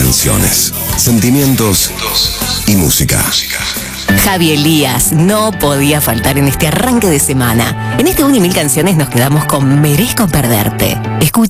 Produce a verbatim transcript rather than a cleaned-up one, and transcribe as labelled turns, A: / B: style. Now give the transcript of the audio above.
A: canciones, sentimientos y música.
B: Javi Elías no podía faltar en este arranque de semana. En este Unimil Canciones nos quedamos con Merezco Perderte. Escucha